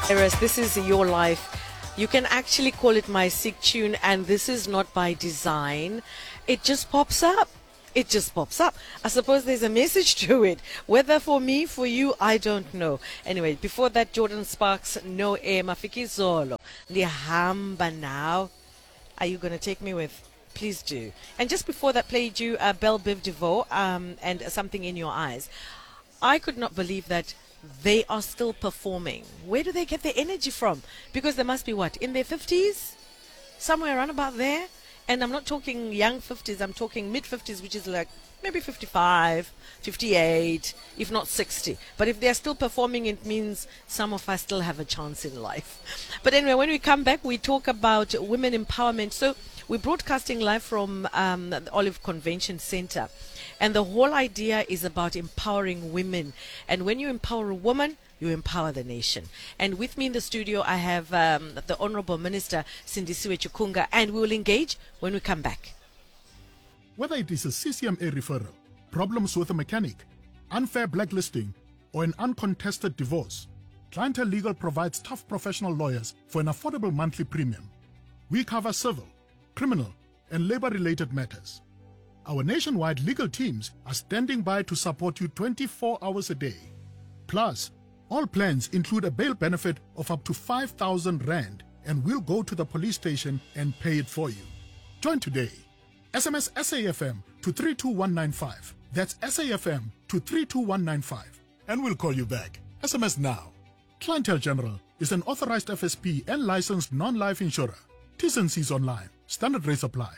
Eris, this is your life. You can actually call it my sick tune, and this is not by design. It just pops up. It just pops up. I suppose there's a message to it. Whether for me, for you, I don't know. Anyway, before that, Jordan Sparks, No Air, Mafiki Zolo. Lihamba now. Are you going to take me with? Please do. And just before that, played you Belle Biv DeVoe and Something in Your Eyes. I could not believe that they are still performing. Where do they get their energy from? Because they must be what? In their 50s? Somewhere around about there? And I'm not talking young 50s, I'm talking mid 50s, which is like maybe 55, 58, if not 60. But if they're still performing, it means some of us still have a chance in life. But anyway, when we come back, we talk about women empowerment. So we're broadcasting live from the Olive Convention Center. And the whole idea is about empowering women. And when you empower a woman, you empower the nation. And with me in the studio, I have the Honorable Minister, Sindisiwe Chikunga, and we will engage when we come back. Whether it is a CCMA referral, problems with a mechanic, unfair blacklisting, or an uncontested divorce, Clientele Legal provides tough professional lawyers for an affordable monthly premium. We cover civil, criminal, and labor-related matters. Our nationwide legal teams are standing by to support you 24 hours a day. Plus, all plans include a bail benefit of up to 5,000 Rand, and we'll go to the police station and pay it for you. Join today. SMS SAFM to 32195. That's SAFM to 32195. And we'll call you back. SMS now. Clientele General is an authorized FSP and licensed non-life insurer. T's and C's online. Standard rates apply.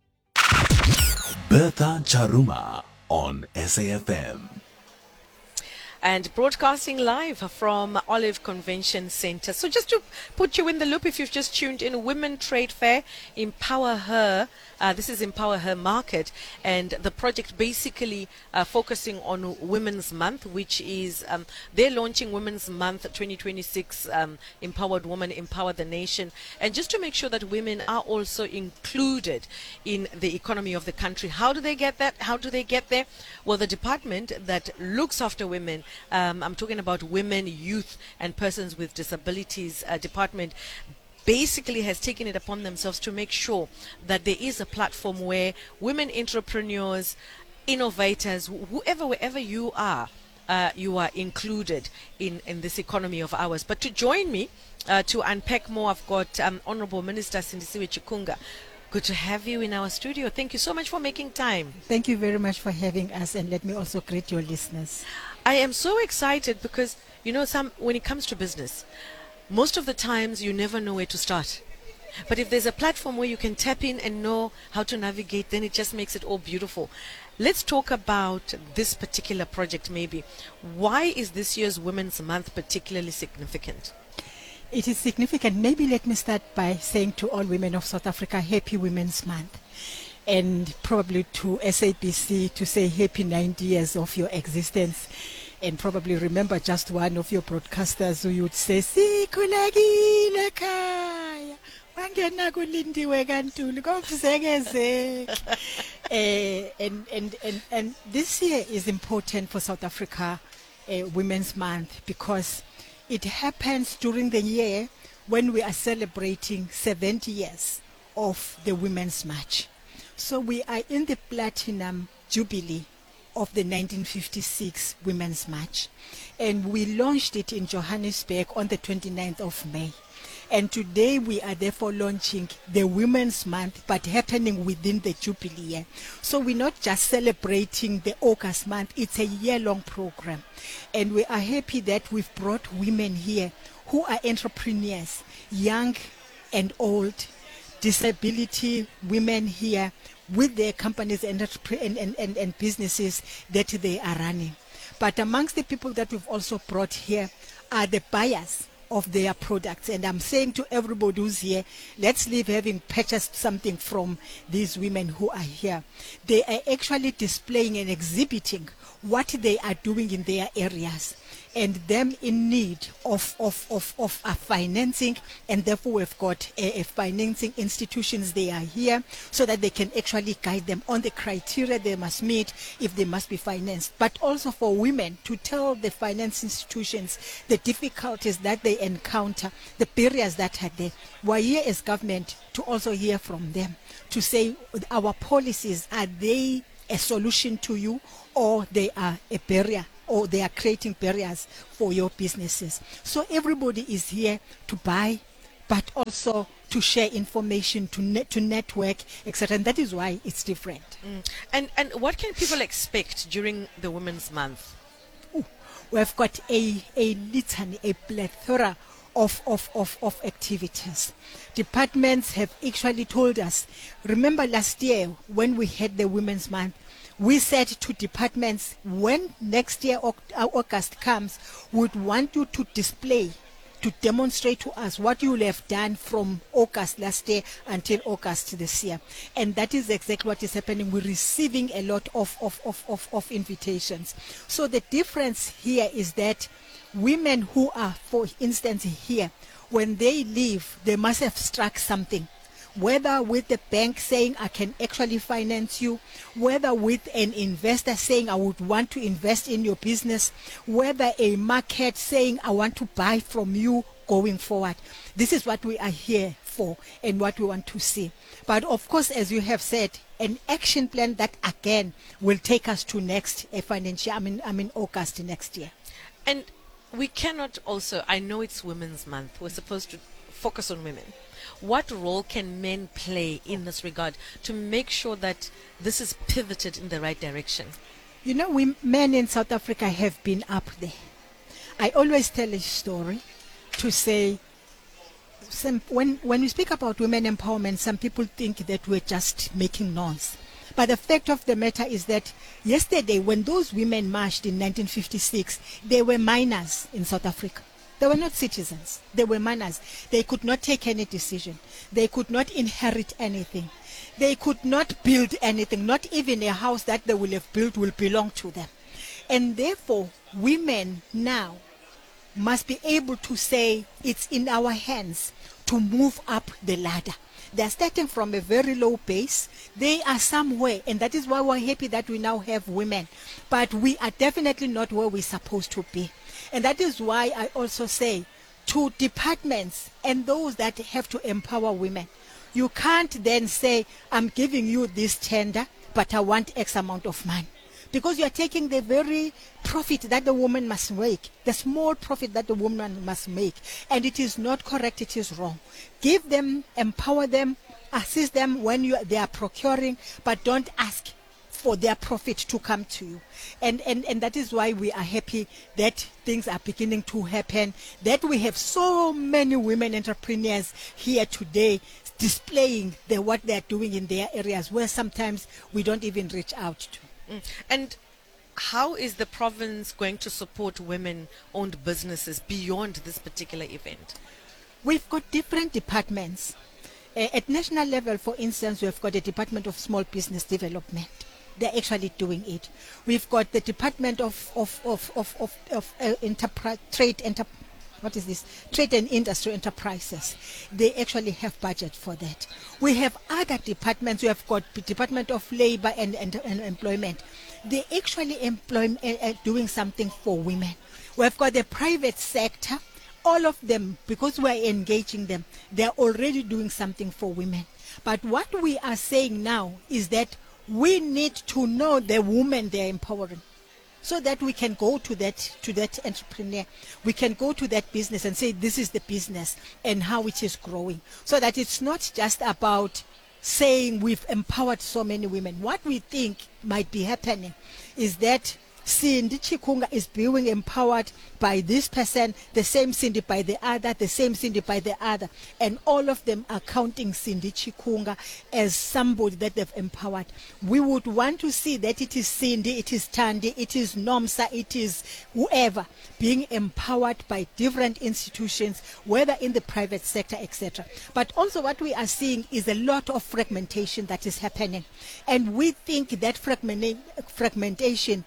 Bertha Charuma on SAFM. And broadcasting live from Olive Convention Center. So just to put you in the loop, if you've just tuned in, Women Trade Fair, Empower Her. This is Empower Her Market, and the project basically focusing on Women's Month, which is they're launching Women's Month 2026, Empowered Woman, Empower the Nation, and just to make sure that women are also included in the economy of the country. How do they get that? How do they get there? Well, the department that looks after women, I'm talking about Women, Youth, and Persons with Disabilities Department, basically has taken it upon themselves to make sure that there is a platform where women entrepreneurs, innovators, whoever, wherever you are included in this economy of ours. But to join me to unpack more, I've got Honorable Minister Sindisiwe Chikunga. Good to have you in our studio. Thank you so much for making time. Thank you very much for having us, and let me also greet your listeners. I am so excited because, you know, when it comes to business, most of the times you never know where to start. But if there's a platform where you can tap in and know how to navigate, then it just makes it all beautiful. Let's talk about this particular project maybe. Why is this year's Women's Month particularly significant? It is significant. Maybe let me start by saying to all women of South Africa, Happy Women's Month. And probably to SABC to say happy 90 years of your existence. And probably remember just one of your broadcasters who would say, Sikhulekile ekhaya, wangena kulindiwe kaNtuli komzekeze. And this year is important for South Africa, Women's Month, because it happens during the year when we are celebrating 70 years of the Women's March. So we are in the Platinum Jubilee of the 1956 Women's March. And we launched it in Johannesburg on the 29th of May. And today we are therefore launching the Women's Month, but happening within the Jubilee year. So we're not just celebrating the August month, it's a year-long program. And we are happy that we've brought women here who are entrepreneurs, young and old, disability women here with their companies and businesses that they are running. But amongst the people that we've also brought here are the buyers of their products. And I'm saying to everybody who's here, let's leave having purchased something from these women who are here. They are actually displaying and exhibiting what they are doing in their areas. and them in need of financing, and therefore we've got financing institutions. They are here so that they can actually guide them on the criteria they must meet if they must be financed, but also for women to tell the finance institutions the difficulties that they encounter, the barriers that are there. We're here as government to also hear from them, to say our policies, are they a solution to you, or they are a barrier, or they are creating barriers for your businesses. So everybody is here to buy, but also to share information, to network, etc. And that is why it's different. And what can people expect during the Women's Month? We've got a litany, a plethora of activities. Departments have actually told us, remember last year when we had the Women's Month, we said to departments, when next year August comes, we'd want you to display, to demonstrate to us what you will have done from August last year until August this year. And that is exactly what is happening. We're receiving a lot of invitations. So the difference here is that women who are, for instance, here, when they leave, they must have struck something, whether with the bank saying I can actually finance you, whether with an investor saying I would want to invest in your business, whether a market saying I want to buy from you going forward. This is what we are here for and what we want to see. But of course, as you have said, an action plan that again will take us to next financial, August next year. And we cannot also, I know it's Women's Month, we're supposed to focus on women. What role can men play in this regard to make sure that this is pivoted in the right direction? You know, we men in South Africa have been up there. I always tell a story to say, when we speak about women empowerment, some people think that we're just making noise. But the fact of the matter is that yesterday, when those women marched in 1956, they were minors in South Africa. They were not citizens. They were minors. They could not take any decision. They could not inherit anything. They could not build anything. Not even a house that they will have built will belong to them. And therefore, women now must be able to say it's in our hands to move up the ladder. They're starting from a very low base. They are somewhere, and that is why we're happy that we now have women. But we are definitely not where we're supposed to be. And that is why I also say to departments and those that have to empower women, you can't then say, I'm giving you this tender, but I want X amount of money. Because you are taking the very profit that the woman must make, the small profit that the woman must make. And it is not correct, it is wrong. Give them, empower them, assist them when they are procuring, but don't ask for their profit to come to you. And that is why we are happy that things are beginning to happen, that we have so many women entrepreneurs here today displaying what they are doing in their areas where sometimes we don't even reach out to. And how is the province going to support women-owned businesses beyond this particular event? We've got different departments. At national level, for instance, we've got a Department of Small Business Development. They're actually doing it. We've got the Department of Trade and Industry Enterprises. They actually have budget for that. We have other departments. We have got the Department of Labor and Employment. They actually doing something for women. We've got the private sector. All of them, because we are engaging them, they are already doing something for women. But what we are saying now is that we need to know the woman they are empowering, so that we can go to that entrepreneur, we can go to that business and say this is the business and how it is growing, so that it's not just about saying we've empowered so many women. What we think might be happening is that Cindy Chikunga is being empowered by this person, the same Cindy by the other, the same Cindy by the other, and all of them are counting Cindy Chikunga as somebody that they've empowered. We would want to see that it is Cindy, it is Tandy, it is Nomsa, it is whoever being empowered by different institutions, whether in the private sector, etc. But also what we are seeing is a lot of fragmentation that is happening, and we think that fragmentation leads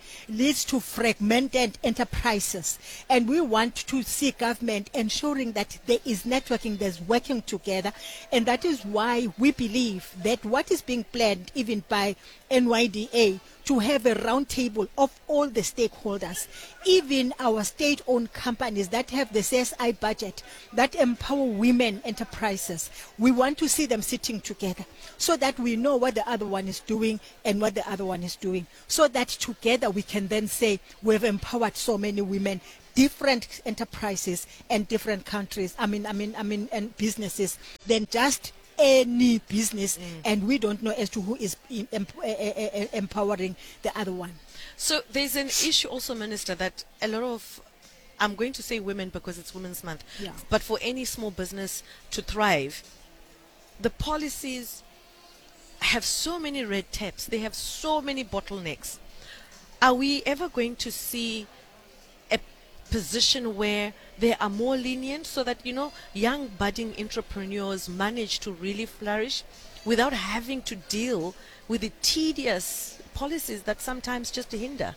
leads to fragmented enterprises. And we want to see government ensuring that there is networking, there's working together. And that is why we believe that what is being planned even by NYDA to have a round table of all the stakeholders, even our state-owned companies that have the CSI budget, that empower women enterprises. We want to see them sitting together so that we know what the other one is doing and what the other one is doing, so that together we can then say we've empowered so many women, different enterprises and different countries, and businesses than just any business, and we don't know as to who is empowering the other one. So there's an issue also, Minister, that a lot of, I'm going to say women because it's Women's Month, Yeah. but for any small business to thrive, the policies have so many red tapes, they have so many bottlenecks. Are we ever going to see a position where they are more lenient so that, young budding entrepreneurs manage to really flourish without having to deal with the tedious policies that sometimes just hinder?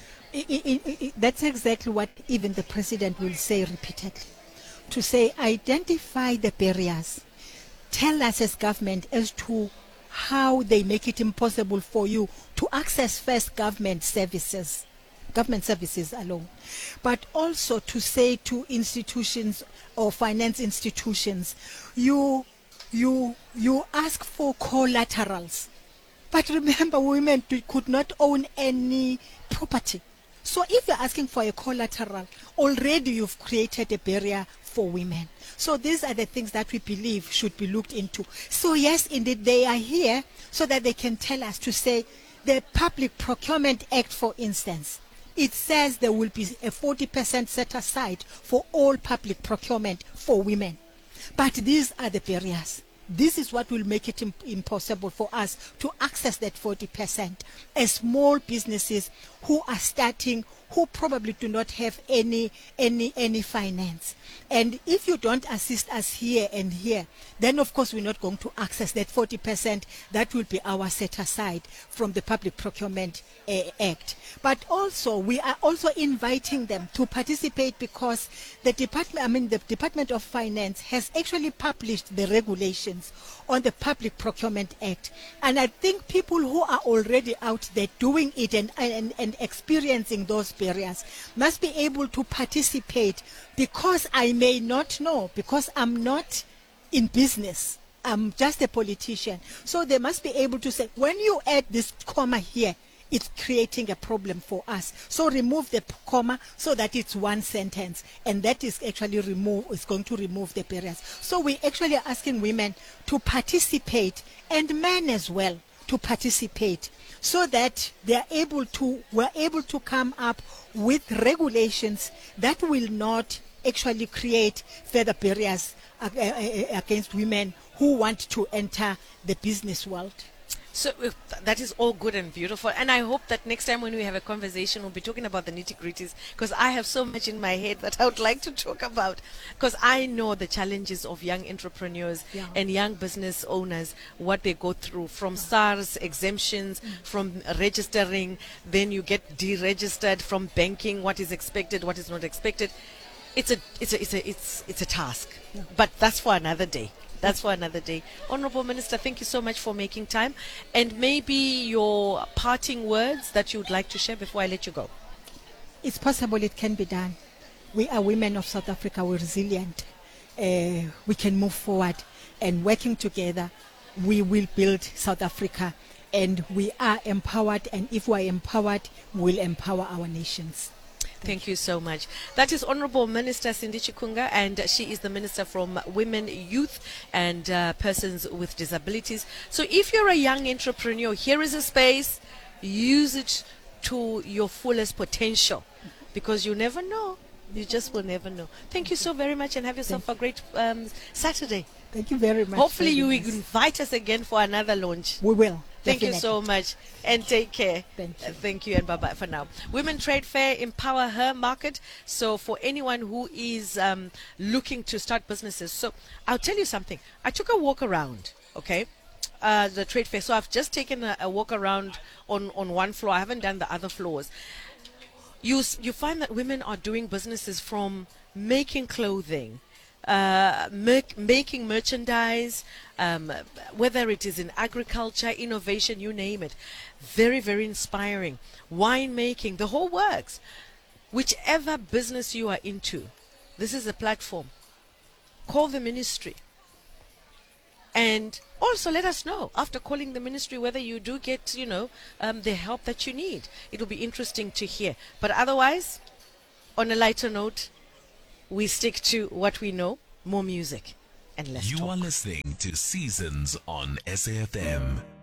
That's exactly what even the president will say repeatedly. To say, identify the barriers. Tell us as government as to how they make it impossible for you to access first government services alone, but also to say to institutions or finance institutions, you ask for collaterals. But remember, women could not own any property. So if you're asking for a collateral, already you've created a barrier for women. So these are the things that we believe should be looked into. So yes, indeed, they are here so that they can tell us to say, the Public Procurement Act, for instance, it says there will be a 40% set aside for all public procurement for women. But these are the barriers. This is what will make it impossible for us to access that 40%. As small businesses who are starting, who probably do not have any finance. And if you don't assist us here and here, then of course we're not going to access that 40% that will be our set aside from the Public Procurement Act. But also we are also inviting them to participate because the Department of Finance has actually published the regulations on the Public Procurement Act. And I think people who are already out there doing it and experiencing those barriers must be able to participate, because I may not know, because I'm not in business. I'm just a politician. So they must be able to say, when you add this comma here, it's creating a problem for us. So remove the comma so that it's one sentence. And that is actually is going to remove the barriers. So we're actually asking women to participate, and men as well to participate, so that we're able to come up with regulations that will not actually create further barriers against women who want to enter the business world. So that is all good and beautiful, and I hope that next time when we have a conversation, we'll be talking about the nitty-gritties, because I have so much in my head that I would like to talk about, because I know the challenges of young entrepreneurs and young business owners, what they go through, from SARS exemptions, from registering, then you get deregistered, from banking, what is expected, what is not expected. It's a task, but that's for another day. That's for another day. Honorable Minister, thank you so much for making time. And maybe your parting words that you would like to share before I let you go. It's possible, it can be done. We are women of South Africa, we're resilient. We can move forward, and working together, we will build South Africa. And we are empowered, and if we are empowered, we'll empower our nations. Thank you so much. That is Honorable Minister Cindy Chikunga, and she is the Minister from Women, Youth and Persons with Disabilities. So if you're a young entrepreneur, here is a space. Use it to your fullest potential, because you never know. You just will never know. Thank you so very much, and have yourself a great Saturday. Thank you very much. Hopefully you will invite us again for another launch. We will. Thank you so much, and take care. Thank you. Thank you, and bye-bye for now. Women Trade Fair, Empower Her Market. So for anyone who is looking to start businesses, so I'll tell you something. I took a walk around, okay, the trade fair. So I've just taken a walk around on one floor. I haven't done the other floors. you find that women are doing businesses from making clothing, making merchandise, whether it is in agriculture, innovation, you name it. Very, very inspiring. Wine making, the whole works. Whichever business you are into, this is a platform. Call the ministry. And also let us know after calling the ministry whether you do get, the help that you need. It will be interesting to hear. But otherwise, on a lighter note, we stick to what we know, more music and less talk. You are listening to Seasons on SAFM.